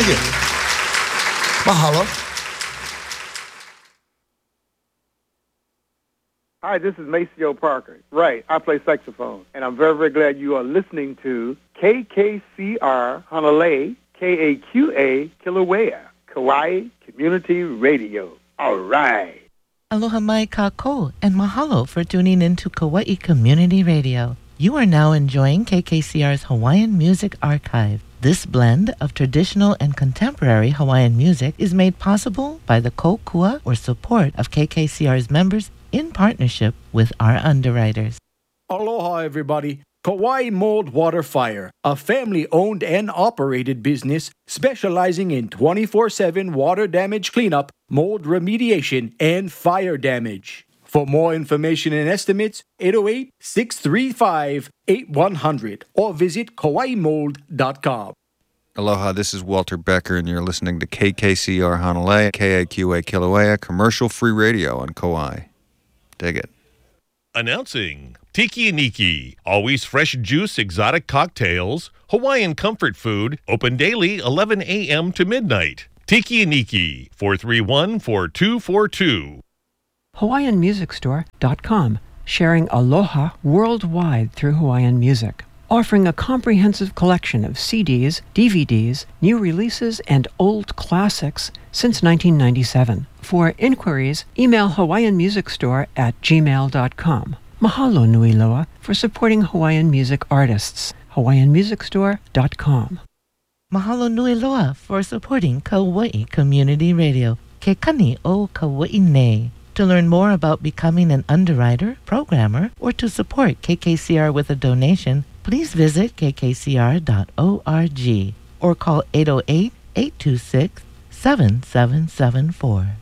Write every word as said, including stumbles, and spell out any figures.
Thank you. Mahalo. Hi, this is Maceo Parker. Right, I play saxophone, and I'm very, very glad you are listening to K K C R Honolulu, K A Q A Kilauea, Kauai Community Radio. All right. Aloha mai kako, and mahalo for tuning in to Kauai Community Radio. You are now enjoying K K C R's Hawaiian Music Archive. This blend of traditional and contemporary Hawaiian music is made possible by the kokua or support of K K C R's members in partnership with our underwriters. Aloha, everybody. Kauai Mold Water Fire, a family-owned and operated business specializing in twenty-four seven water damage cleanup, mold remediation, and fire damage. For more information and estimates, eight oh eight, six three five, eight one zero zero or visit kauai mold dot com. Aloha, this is Walter Becker, and you're listening to K K C R Honolulu, K A Q A Kilauea, commercial-free radio on Kauai. Dig it. Announcing Tiki Niki, always fresh juice exotic cocktails, Hawaiian comfort food, open daily eleven a.m. to midnight. Tiki Niki, four three one, four two four two. Hawaiian Music Store dot com, sharing aloha worldwide through Hawaiian music. Offering a comprehensive collection of C Ds, D V Ds, new releases, and old classics since nineteen ninety-seven. For inquiries, email hawaiian music store at gmail dot com. Mahalo nui loa for supporting Hawaiian music artists. hawaiian music store dot com. Mahalo nui loa for supporting Kauai Community Radio. Ke kani o Kauai nei. To learn more about becoming an underwriter, programmer, or to support K K C R with a donation, please visit k k c r dot org or call eight oh eight, eight two six, seven seven seven four.